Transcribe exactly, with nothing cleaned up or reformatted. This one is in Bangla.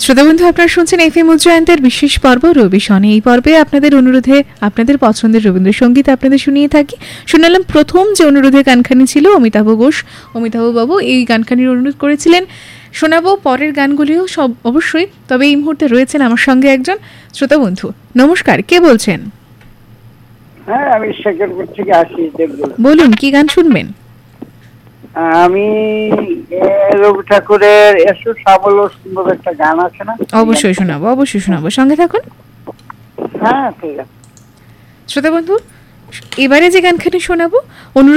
শ্রোতা বন্ধু, আপনারা শুনছেন এফএম উজ্জয়ন্তের বিশেষ পর্ব রবি শনি। এই পর্বে আপনাদের অনুরোধে আপনাদের পছন্দের রবীন্দ্রসঙ্গীত আপনাদের শুনিয়ে থাকি। শুনালাম প্রথম যে অনুরোধের গানখানি ছিল অমিতাভ ঘোষ, অমিতাভ বাবু এই গানখানির অনুরোধ করেছিলেন। শোনাবো পরের গানগুলিও সব অবশ্যই, তবে এই মুহূর্তে রয়েছেন আমার সঙ্গে একজন শ্রোতা বন্ধু। নমস্কার, কে বলছেন? হ্যাঁ, আমি শেখরপুর থেকে আসি। বলুন, কি গান শুনবেন? আমি রবি ঠাকুরের এসো সাবল সুন্দর একটা গান আছে না, অবশ্যই শোনাবো, অবশ্যই শোনাবো, সঙ্গে থাকুন। হ্যাঁ ঠিক আছে শ্রোতা বন্ধু, এবারে যে গানখানি শোনাবো অনুরোধ